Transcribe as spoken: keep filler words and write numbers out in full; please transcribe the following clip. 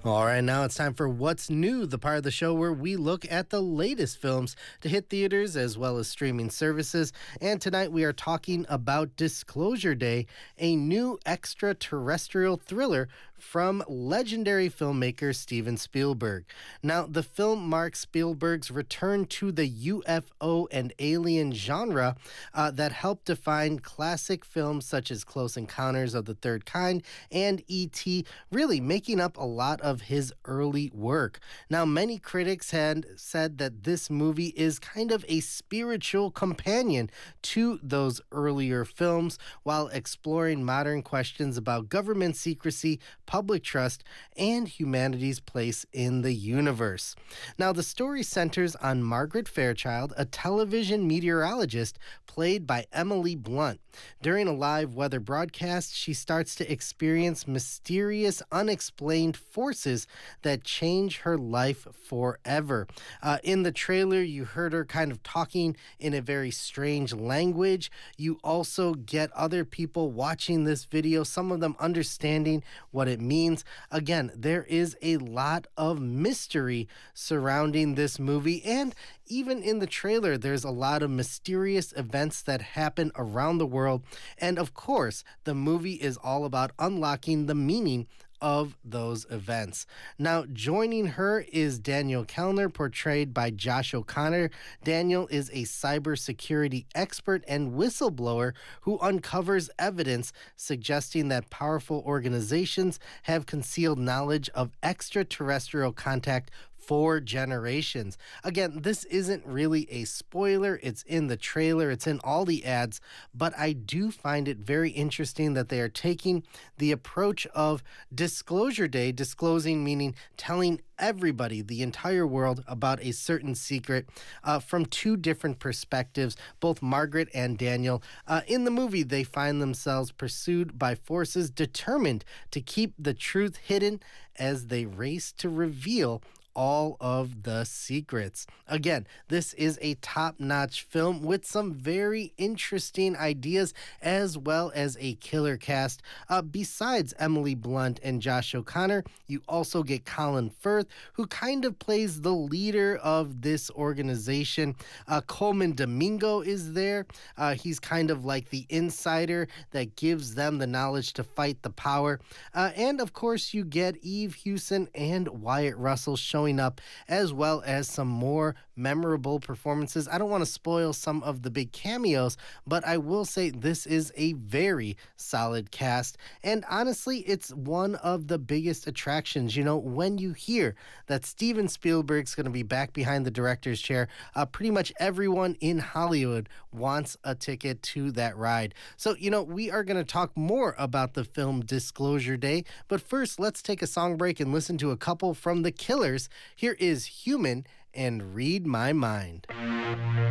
All right, now it's time for What's New, the part of the show where we look at the latest films to hit theaters as well as streaming services. And tonight we are talking about Disclosure Day, a new extraterrestrial thriller from legendary filmmaker Steven Spielberg. Now, the film marks Spielberg's return to the U F O and alien genre uh, that helped define classic films such as Close Encounters of the Third Kind and E T, really making up a lot of his early work. Now, many critics had said that this movie is kind of a spiritual companion to those earlier films while exploring modern questions about government secrecy, public trust, and humanity's place in the universe. Now, the story centers on Margaret Fairchild, a television meteorologist played by Emily Blunt. During a live weather broadcast, she starts to experience mysterious, unexplained forces that change her life forever. Uh, in the trailer, you heard her kind of talking in a very strange language. You also get other people watching this video, some of them understanding what it means. Again, there is a lot of mystery surrounding this movie, and even in the trailer, there's a lot of mysterious events that happen around the world. And of course, the movie is all about unlocking the meaning of those events. Now, joining her is Daniel Kellner, portrayed by Josh O'Connor. Daniel is a cybersecurity expert and whistleblower who uncovers evidence suggesting that powerful organizations have concealed knowledge of extraterrestrial contact for generations. Again, this isn't really a spoiler. It's in the trailer, it's in all the ads, but I do find it very interesting that they are taking the approach of Disclosure Day, disclosing meaning telling everybody, the entire world, about a certain secret uh, from two different perspectives, both Margaret and Daniel. Uh, in the movie, they find themselves pursued by forces determined to keep the truth hidden as they race to reveal all of the secrets. Again, this is a top-notch film with some very interesting ideas as well as a killer cast. Uh, besides Emily Blunt and Josh O'Connor, you also get Colin Firth, who kind of plays the leader of this organization. Uh, Coleman Domingo is there. Uh, he's kind of like the insider that gives them the knowledge to fight the power. Uh, and of course, you get Eve Hewson and Wyatt Russell showing up, as well as some more memorable performances. I don't want to spoil some of the big cameos, but I will say this is a very solid cast. And honestly, it's one of the biggest attractions. You know, when you hear that Steven Spielberg's going to be back behind the director's chair, uh, pretty much everyone in Hollywood wants a ticket to that ride. So, you know, we are going to talk more about the film Disclosure Day, but first, let's take a song break and listen to a couple from The Killers. Here is Human and Read My Mind.